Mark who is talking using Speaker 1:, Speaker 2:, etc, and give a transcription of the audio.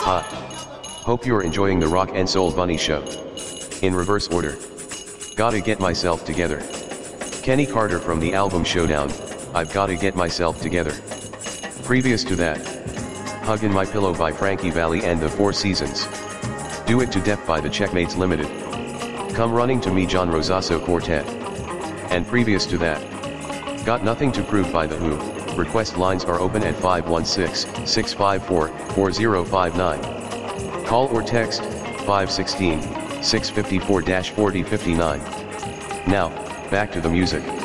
Speaker 1: Hi. Hope you're enjoying the Rock and Soul Bunny show. In reverse order. Gotta get myself together. Kenny Carter from the album Showdown, I've Gotta Get Myself Together. Previous to that, Huggin' My Pillow by Frankie Valli and the Four Seasons. Do It to Death by the Checkmates Limited. Come Running to Me John Rosasso Quartet. And previous to that, Got Nothing to Prove by The Who. Request lines are open at 516-654-4059. Call or text 516-654-4059. Now, back to the music.